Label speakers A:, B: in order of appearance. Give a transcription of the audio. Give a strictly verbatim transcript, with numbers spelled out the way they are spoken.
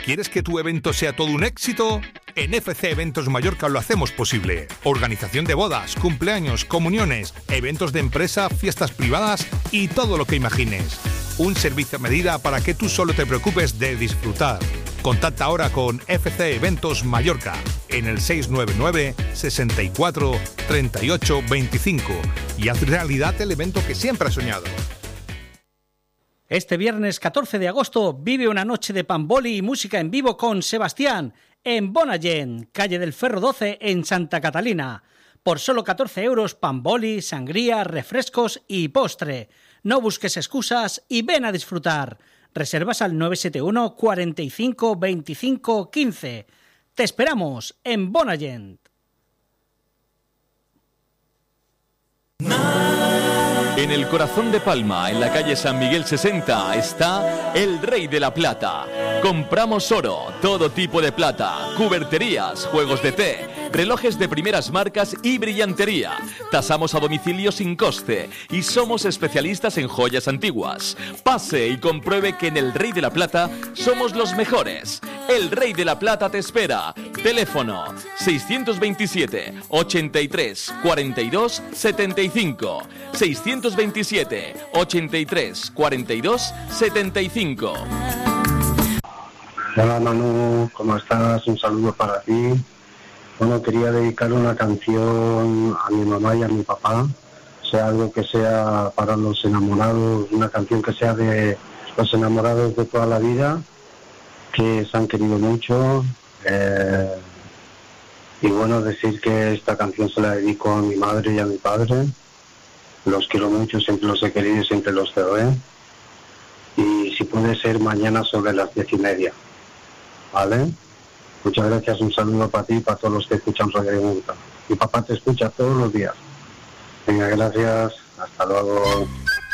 A: ¿Quieres que tu evento sea todo un éxito? En F C Eventos Mallorca lo hacemos posible. Organización de bodas, cumpleaños, comuniones, eventos de empresa, fiestas privadas y todo lo que imagines. Un servicio a medida para que tú solo te preocupes de disfrutar. Contacta ahora con F C Eventos Mallorca en el seis nueve nueve, sesenta y cuatro, treinta y ocho, veinticinco y haz realidad el evento que siempre has soñado.
B: Este viernes catorce de agosto vive una noche de pamboli y música en vivo con Sebastián en Bonagent, calle del Ferro doce en Santa Catalina. Por solo catorce euros, pamboli, sangría, refrescos y postre. No busques excusas y ven a disfrutar. Reservas al nueve siete uno, cuarenta y cinco, veinticinco, quince. Te esperamos en Bonagent.
C: En el corazón de Palma, en la calle San Miguel sesenta, está El Rey de la Plata. Compramos oro, todo tipo de plata, cuberterías, juegos de té, relojes de primeras marcas y brillantería. Tasamos a domicilio sin coste y somos especialistas en joyas antiguas. Pase y compruebe que en El Rey de la Plata somos los mejores. El Rey de la Plata te espera. Teléfono seiscientos veintisiete, ochenta y tres, cuarenta y dos, setenta y cinco. seiscientos veintisiete, ochenta y tres, cuarenta y dos, setenta y cinco.
D: Hola Manu, ¿cómo estás? Un saludo para ti. Bueno, quería dedicar una canción a mi mamá y a mi papá, sea algo que sea para los enamorados, una canción que sea de los enamorados de toda la vida, que se han querido mucho, eh, y bueno, decir que esta canción se la dedico a mi madre y a mi padre. Los quiero mucho, siempre los he querido y siempre los veré. Y si puede ser mañana sobre las diez y media, ¿vale? Muchas gracias, un saludo para ti y para todos los que escuchan Radio Murcia. Mi papá te escucha todos los días. Venga, gracias, hasta luego.